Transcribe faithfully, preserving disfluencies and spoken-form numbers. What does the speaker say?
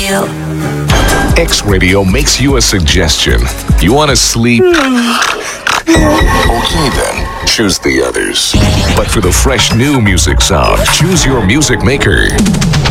Radio. X Radio makes you a suggestion. You want to sleep? Okay then, choose the others. But for the fresh new music sound, choose your music maker.